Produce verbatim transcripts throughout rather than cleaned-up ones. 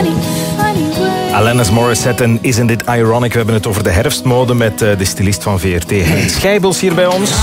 Alanis Morissette en Isn't It Ironic? We hebben het over de herfstmode met uh, de stylist van V R T, Henk Schijbels, hier bij ons.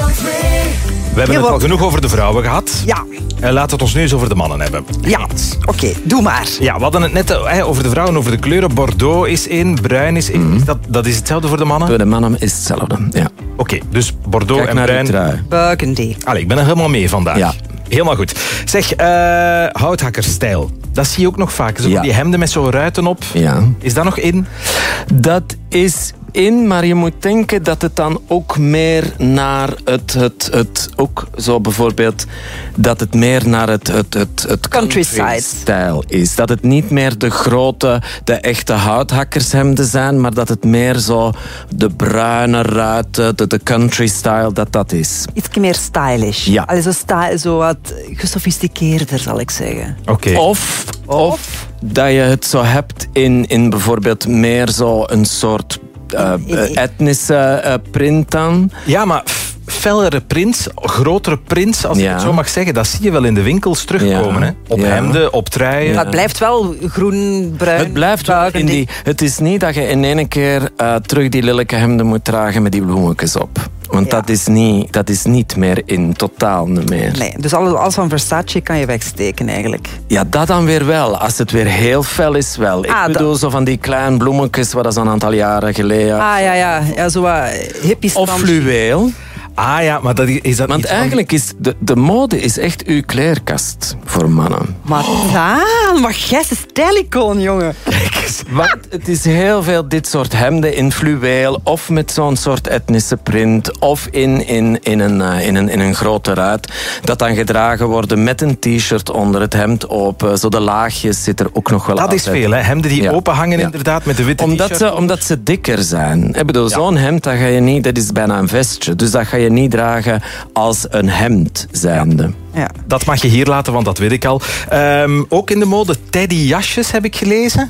We hebben het al genoeg over de vrouwen gehad. Ja. Uh, laten we het ons nu eens over de mannen hebben. Ja, oké, okay, doe maar. Ja, we hadden het net uh, over de vrouwen, over de kleuren. Bordeaux is één, bruin is één. Mm-hmm. Is dat, dat is hetzelfde voor de mannen? Voor de mannen is hetzelfde, ja. Oké, okay, dus Bordeaux Kijk en bruin. Burgundy. Allee, ik ben er helemaal mee vandaag. Ja. Helemaal goed. Zeg, uh, houthakkerstijl. Dat zie je ook nog vaak. Zo ja. Die hemden met zo'n ruiten op. Ja. Is dat nog in? Dat is in, maar je moet denken dat het dan ook meer naar het... het, het ook zo bijvoorbeeld... dat het meer naar het, het, het, het countryside-stijl is. Dat het niet meer de grote, de echte houthakkershemden zijn, maar dat het meer zo de bruine ruiten, de, de country-style, dat dat is. Iets meer stylish. Ja. Allee, zo, style, zo wat gesofisticeerder, zal ik zeggen. Oké. Okay. Of, of dat je het zo hebt in, in bijvoorbeeld meer zo een soort uh, etnische uh, print dan. Ja, maar fellere prints, grotere prints, als ja. ik het zo mag zeggen, dat zie je wel in de winkels terugkomen. Ja. Hè? Op ja. hemden, op truien. Ja. Het blijft wel groen, bruin. Het blijft wel in die... Het is niet dat je in één keer uh, terug die lelijke hemden moet dragen met die bloemetjes op. Want ja. dat, is niet, dat is niet meer in, totaal niet meer. Nee, dus alles, alles van Versace kan je wegsteken eigenlijk. Ja, dat dan weer wel. Als het weer heel fel is, wel. Ik ah, bedoel, dat... zo van die kleine bloemetjes, wat dat een aantal jaren geleden... Ah, ja, ja. ja zo wat hippie Of fluweel. Ah ja, maar dat is dat Want niet eigenlijk is de, de mode is echt uw kleerkast voor mannen. Maar dan, maar jij is een stijlicoon, jongen. Kijk eens. Want het is heel veel dit soort hemden in fluweel of met zo'n soort etnische print of in, in, in, een, uh, in, een, in een grote ruit dat dan gedragen worden met een t-shirt onder het hemd open. Zo de laagjes zit er ook nog wel Dat altijd. is veel, hè? Hemden die ja. open hangen ja. inderdaad met de witte omdat t-shirt. Ze, omdat ze dikker zijn. Ik bedoel, ja. zo'n hemd dat ga je niet, dat is bijna een vestje. Dus dat ga je niet dragen als een hemd zijnde. Ja. Ja. Dat mag je hier laten, want dat weet ik al. Um, ook in de mode teddyjasjes heb ik gelezen.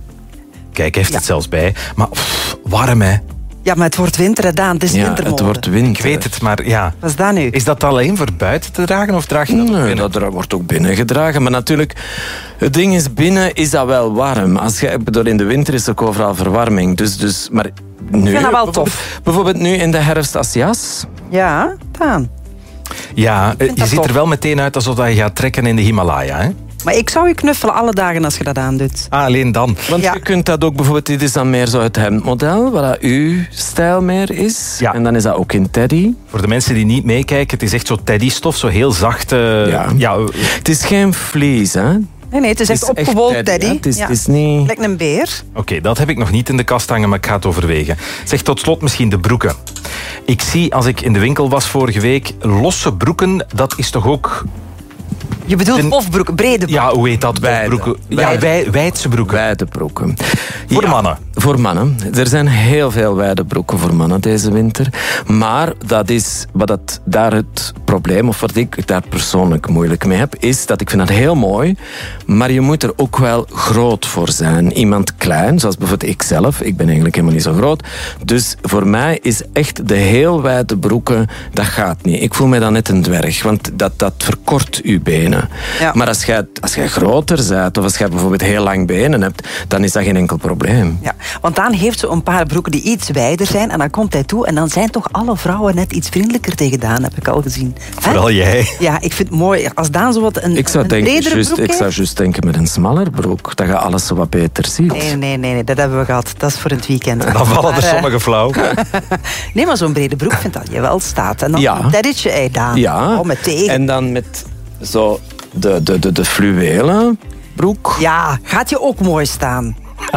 Kijk, heeft ja. het zelfs bij. Maar pff, warm, hè? Ja, maar het wordt winter, hè, Daan. Het is ja, wintermode. Het wordt winter. Ik weet het, maar ja. Wat is dat nu? Is dat alleen voor buiten te dragen of draag je dat nee, binnen? dat wordt ook binnen gedragen. Maar natuurlijk, het ding is, binnen is dat wel warm. Als je, ik bedoel, in de winter is ook overal verwarming. Dus, dus, maar nu, ik vind dat wel bijvoorbeeld, tof. Bijvoorbeeld nu in de herfst als jas. Ja, Daan. Ja, je ziet tof. er wel meteen uit alsof je gaat trekken in de Himalaya, hè? Maar ik zou je knuffelen alle dagen als je dat aandoet. Ah, alleen dan. Want ja. je kunt dat ook bijvoorbeeld, dit is dan meer zo het hemdmodel, wat dat uw stijl meer is. Ja. En dan is dat ook in teddy. Voor de mensen die niet meekijken, het is echt zo teddystof, zo heel zacht. Uh, ja. ja. Het is geen vlies, hè? Nee, nee, het is echt het is opgewold echt teddy. teddy. Het is, ja. het is niet... Lijkt een beer. Oké, okay, dat heb ik nog niet in de kast hangen, maar ik ga het overwegen. Zeg, tot slot misschien de broeken. Ik zie, als ik in de winkel was vorige week, losse broeken, dat is toch ook... Je bedoelt de... pofbroeken, brede broeken? Ja, hoe heet dat? Wijde. Ja, wij, wijdse broeken. Wijde broeken. Voor ja, mannen? Voor mannen. Er zijn heel veel wijde broeken voor mannen deze winter. Maar dat is wat dat, daar het probleem, of wat ik daar persoonlijk moeilijk mee heb, is dat ik vind dat heel mooi, maar je moet er ook wel groot voor zijn. Iemand klein, zoals bijvoorbeeld ik zelf. Ik ben eigenlijk helemaal niet zo groot. Dus voor mij is echt de heel wijde broeken, dat gaat niet. Ik voel me dan net een dwerg, want dat, dat verkort uw benen. Ja. Maar als jij, als jij groter bent, of als jij bijvoorbeeld heel lang benen hebt, dan is dat geen enkel probleem. Ja, want Daan heeft zo een paar broeken die iets wijder zijn en dan komt hij toe en dan zijn toch alle vrouwen net iets vriendelijker tegen Daan, heb ik al gezien. Vooral He? jij. Ja, ik vind het mooi. Als Daan zo wat een, ik zou een denken, bredere just, broek Ik zou juist denken met een smaller broek, dat je alles zo wat beter ziet. Nee, nee, nee, nee, dat hebben we gehad. Dat is voor het weekend. Dan vallen maar, er sommigen flauw. Nee, maar zo'n brede broek vind dat je wel staat. En dan ja. een teddetje, hey, Daan. Ja, oh, met tegen. En dan met zo de, de, de, de fluwelen broek. Ja, gaat je ook mooi staan.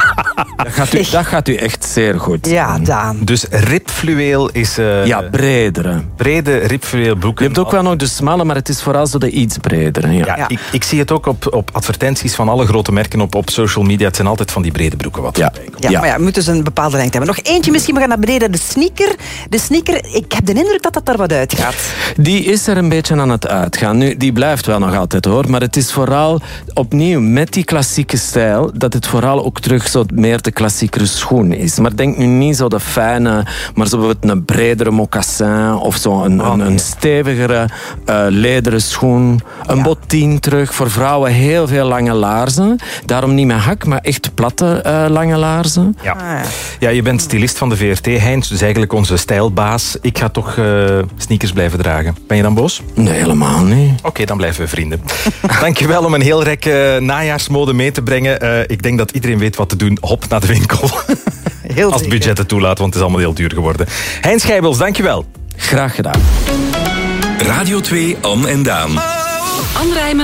Dat gaat, u, dat gaat u echt zeer goed. Ja, Daan. Dus ribfluweel is... Uh, ja, bredere. Brede ribfluweel broeken. Je hebt ook wel nog de smalle, maar het is vooral zo de iets bredere. Ja. Ja, ja. Ik, ik zie het ook op, op advertenties van alle grote merken op, op social media. Het zijn altijd van die brede broeken wat ja. Ja, ja, maar ja, we moeten dus een bepaalde lengte hebben. Nog eentje misschien, we gaan naar beneden. De sneaker. De sneaker, ik heb de indruk dat dat er wat uitgaat. Die is er een beetje aan het uitgaan. Nu, die blijft wel nog altijd hoor, maar het is vooral opnieuw met die klassieke stijl dat het vooral ook terug zo meer de klassiekere schoen is. Maar denk nu niet zo de fijne, maar zo bijvoorbeeld een bredere mocassin of zo een, Oh, een, nee. een stevigere uh, lederen schoen. Een Ja. bottine terug. Voor vrouwen heel veel lange laarzen. Daarom niet met hak, maar echt platte uh, lange laarzen. Ja. Ah, ja. Ja, je bent stylist van de V R T, Heinz, dus eigenlijk onze stijlbaas. Ik ga toch uh, sneakers blijven dragen. Ben je dan boos? Nee, helemaal niet. Oké, okay, dan blijven we vrienden. Dankjewel om een heel rek uh, najaarsmode mee te brengen. Uh, ik denk dat iedereen weet wat te doen. Hop naar de winkel. Heel Als het zeker. budget het toelaat, want het is allemaal heel duur geworden. Heinz Scheibels, dankjewel. Graag gedaan. Radio twee, Am en Daan. Anne Rijmen.